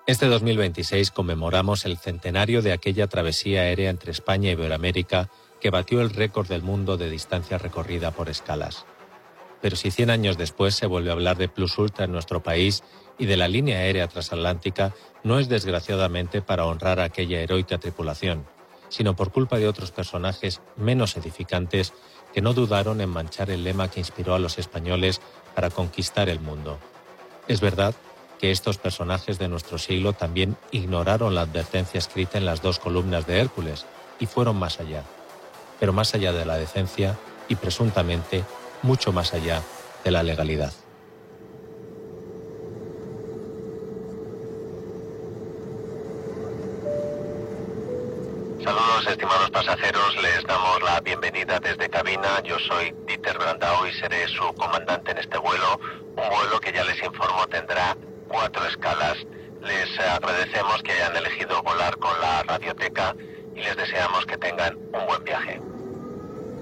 Este 2026 conmemoramos el centenario de aquella travesía aérea entre España y Iberoamérica que batió el récord del mundo de distancia recorrida por escalas. Pero si 100 años después se vuelve a hablar de Plus Ultra en nuestro país y de la línea aérea transatlántica, no es desgraciadamente para honrar a aquella heroica tripulación, sino por culpa de otros personajes menos edificantes que no dudaron en manchar el lema que inspiró a los españoles para conquistar el mundo. Es verdad que estos personajes de nuestro siglo también ignoraron la advertencia escrita en las 2 columnas de Hércules y fueron más allá. Pero más allá de la decencia y presuntamente mucho más allá de la legalidad. Saludos, estimados pasajeros, les damos la bienvenida desde cabina. Yo soy Dieter Brandau y seré su comandante en este vuelo, un vuelo que ya les informo tendrá 4 escalas. Les agradecemos que hayan elegido volar con la radioteca y les deseamos que tengan un buen viaje.